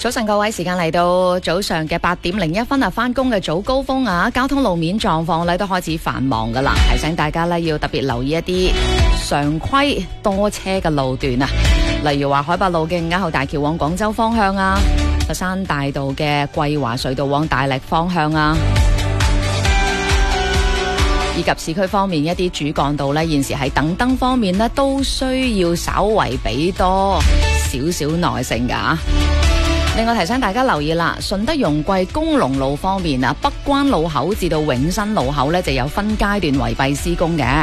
早晨各位，時間嚟到早上嘅8:01啊，翻工嘅早高峰啊，交通路面狀況咧都開始繁忙噶啦，提醒大家咧要特別留意一啲常規多車嘅路段啊，例如話海八路嘅伍家口大橋往廣州方向啊，佛山大道嘅桂華隧道往大瀝方向啊，以及市區方面一啲主幹道呢，現時喺等燈方面呢，都需要稍為俾多少少耐性㗎。另外提醒大家留意啦，順德容桂公龍路方面啊，北關路口至到永新路口呢，就有分階段圍蔽施工嘅。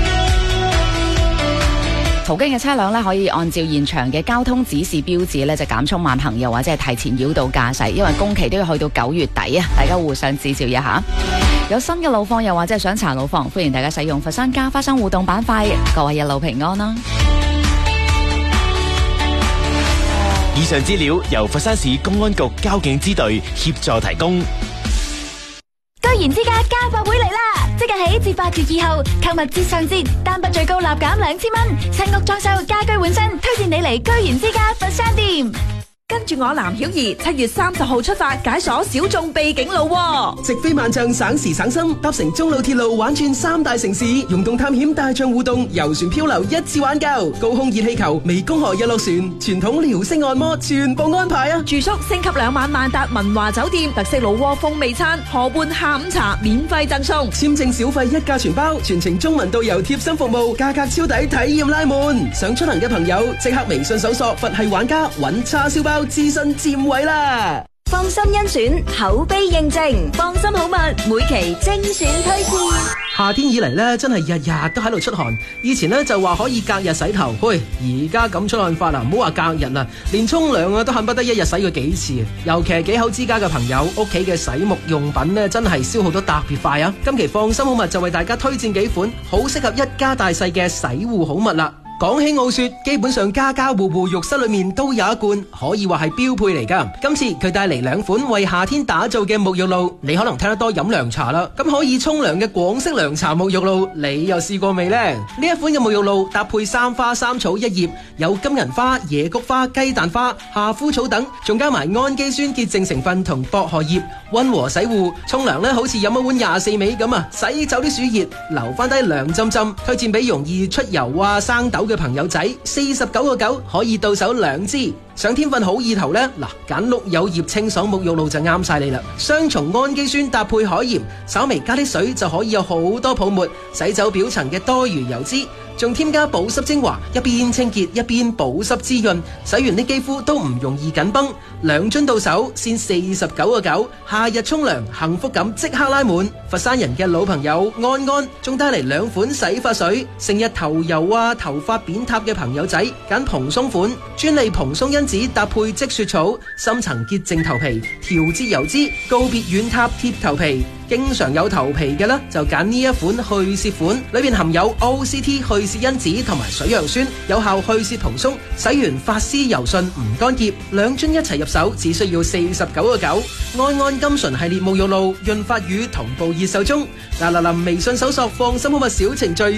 途經嘅車輛呢，可以按照現場嘅交通指示標誌呢，就減速慢行，又或者係提前繞道駕駛，因為工期都要去到9月底啊，大家互相指照一下。有新嘅路況又或者係想查路況，歡迎大家使用佛山家花生互動板塊，各位一路平安啦。 以上資料由佛山市公安局交警支隊協助提供。 居然之家加百會嚟啦！即日起至8月2號，購物節上節，單筆最高立減2000蚊，新屋裝修、家居換新，推薦你嚟居然之家佛山店。 跟住我藍曉儀7月30號出發解鎖小眾秘境路， 直飛萬象省時省心，搭乘中路鐵路玩轉3大城市，溶洞探險大象互動，遊船漂流一次玩夠，高空熱氣球、湄公河日落船、傳統遼式按摩全部安排啊！ 住宿升級2晚萬達文華酒店，特色老窩風味餐，河畔下午茶免費贈送， 簽證小費一價全包，全程中文導遊貼心服務，價格超抵，體驗拉滿。想出行嘅朋友即刻微信搜索佛系玩家，揾叉燒包自信佔位啦！ 放心甄選，口碑認證，放心好物，每期精選推薦。 夏天以嚟咧，真係日日都喺度出汗。以前咧就話可以隔日洗頭，喂，而家咁出汗法啦，唔好話隔日啦，連沖涼啊都恨不得一日洗過幾次。尤其係幾口之家嘅朋友，屋企嘅洗沐用品咧，真係消耗得特別快啊！今期放心好物就為大家推薦幾款好適合一家大細嘅洗護好物啦。講起傲雪，基本上家家戶戶浴室裏面都有一罐，可以話係標配嚟噶。今次佢帶嚟2款為夏天打造嘅沐浴露，你可能聽得多飲涼茶啦，咁可以沖涼嘅廣式涼茶沐浴露，你又試過未呢？呢一款嘅沐浴露搭配3花3草1葉，有金銀花、野菊花、雞蛋花、夏枯草等，仲加埋氨基酸潔淨成分同薄荷葉，溫和洗護。沖涼呢好似飲一碗24味咁啊，洗走啲暑熱，留翻低涼浸浸。推薦俾容易出油啊、生痘嘅朋友仔，49.9可以到手2支。想添份好意頭呢，嗱，揀綠柚葉清爽沐浴露就啱晒你啦。雙重氨基酸搭配海鹽，稍微加啲水就可以有好多泡沫，洗走表層嘅多餘油脂。仲添加保濕精華，一邊清潔一邊保濕滋潤，洗完啲肌膚都唔容易緊繃。2樽到手先49.9，夏日沖涼幸福感即刻拉滿。佛山人嘅老朋友安安仲帶嚟2款洗髮水，成日頭油啊、頭髮扁塌嘅朋友仔揀蓬鬆款，專利蓬鬆因子搭配積雪草，深層潔淨頭皮，調節油脂，告別軟塌貼頭皮。經常有頭皮嘅呢，就揀呢一款去屑款，裏面含有 OCT 去屑因子同埋水楊酸，有效去屑蓬鬆，洗完髮絲柔順唔乾澀。2樽一齊入手，只需要49.9。安安金純系列沐浴露、潤髮乳同步熱售中。嗱，微信搜索放心好物小程序。